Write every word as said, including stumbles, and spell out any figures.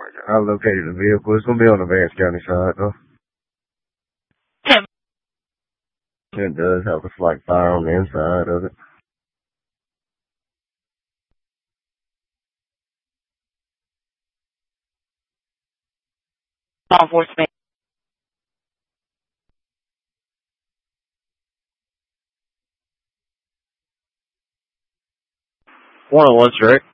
I located the vehicle. It's gonna be on the Vance County side though. ten. It does have a slight fire on the inside of it. Law enforcement. one oh one straight.